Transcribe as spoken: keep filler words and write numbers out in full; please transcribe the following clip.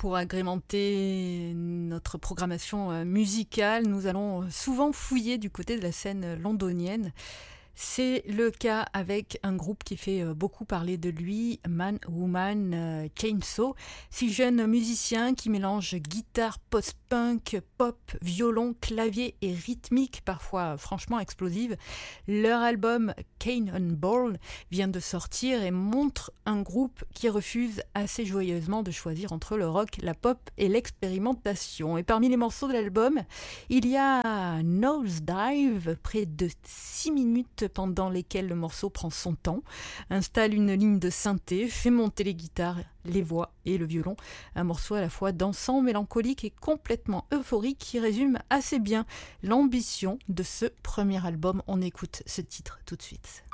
Pour agrémenter notre programmation euh, musicale, nous allons souvent fouiller du côté de la scène londonienne. C'est le cas avec un groupe qui fait beaucoup parler de lui, Man Woman Chainsaw. Six jeunes musiciens qui mélangent guitare, post-punk, pop, violon, clavier et rythmique, parfois franchement explosive. Leur album Cannonball vient de sortir et montre un groupe qui refuse assez joyeusement de choisir entre le rock, la pop et l'expérimentation. Et parmi les morceaux de l'album, il y a Nosedive, près de six minutes pendant lesquelles le morceau prend son temps, installe une ligne de synthé, fait monter les guitares, les voix et le violon. Un morceau à la fois dansant, mélancolique et complètement euphorique qui résume assez bien l'ambition de ce premier album. On écoute ce titre tout de suite.